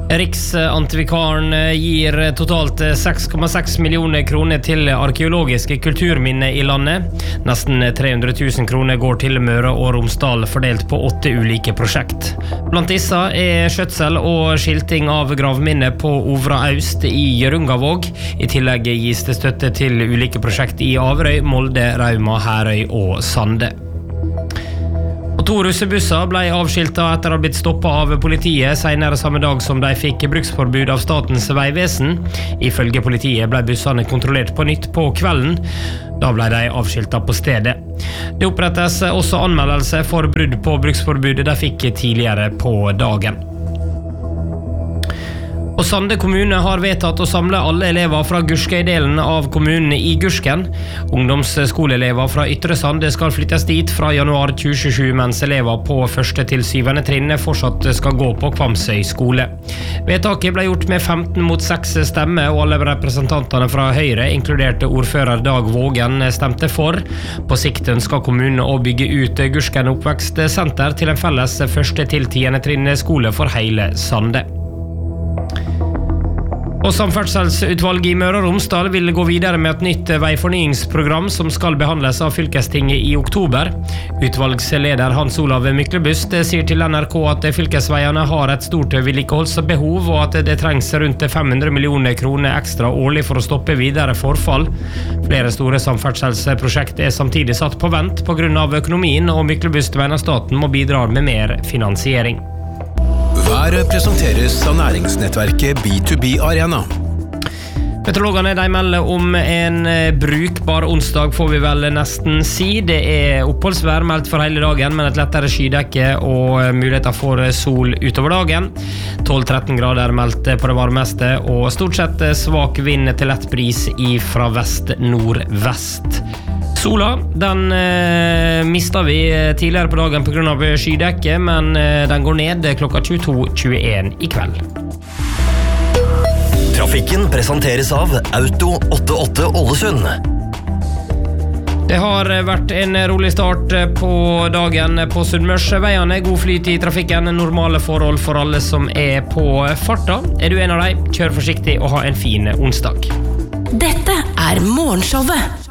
Riksantikvaren gir totalt 6,6 millioner kroner til arkeologiske kulturminner i landet. Nesten 300 000 kroner går til Møre og Romsdal, fordelt på 8 ulike prosjekt. Blant disse skjøtsel og skilting av gravminner på Ovra Aust i Hjørungavåg. I tillegg gis det støtte til ulike prosjekt i Averøy, Molde, Rauma, Herøy og Sande. 2 russebusser ble avskiltet etter å ha blitt stoppet av politiet senere samme dag som de fikk bruksforbud av Statens vegvesen. Ifølge politiet ble bussene kontrollert på nytt på kvelden. Da ble de avskiltet på stedet. Det opprettes også anmeldelse for brudd på bruksforbudet de fikk tidligere på dagen. Og Sande kommune har vedtatt å samle alle elever fra Gurskøy-delen av kommunen i Gursken. Ungdomsskoleelever fra Ytre Sande skal flyttes dit fra januar 2027, mens elever på 1. til 7. trinn fortsatt skal gå på Kvamsøy skole. Vedtaket ble gjort med 15-6 stemmer, og alle representantene fra Høyre, inkludert ordfører Dag Vågen, stemte for. På sikt ønsker kommunen å bygge ut Gursken oppvekstsenter til en felles 1. til 10. trinn skole for hele Sande. Og Samferdselsutvalget i Møre og Romsdal vil gå videre med et nytt veifornyingsprogram som skal behandles av fylkestinget i oktober. Utvalgsleder Hans Olav Myklebust sier til NRK at fylkesveiene har et stort vedlikeholdsbehov, og at det trengs rundt 500 millioner kroner ekstra årlig for å stoppe videre forfall. Flere store samferdselsprosjekt samtidig satt på vent på grunn av økonomien, og Myklebust mener staten må bidra med mer finansiering. Været presenteres av næringsnettverket B2B Arena. Meteorologene de melder om en brukbar onsdag, får vi vel nesten si. Det oppholdsvær meldt for hele dagen, men et lettere skydekke og muligheter for sol utover dagen. 12-13 grader meldt på det varmeste, og stort sett svak vind til lett bris fra vest-nordvest. Sola, den mistet vi tidligere på dagen på grunn av skydekke, men den går ned klokka 22:21 i kveld. Trafikken presenteres av Auto 88 Ålesund. Det har vært en rolig start på dagen på Sunnmørsveiene. God flyt i trafikken, normale forhold for alle som på farta. Du en av dem, kjør forsiktig og ha en fin onsdag. Dette Morgenshowet.